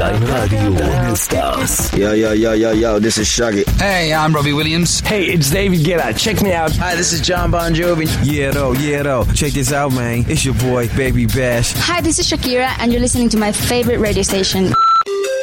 Time Radio. ¿Dónde estás? Yo, this is Shaggy. Hey, I'm Robbie Williams. Hey, it's David Guetta. Check me out. Hi, this is John Bon Jovi. Yeah, though. Check this out, man. It's your boy, Baby Bash. Hi, this is Shakira, and you're listening to my favorite radio station.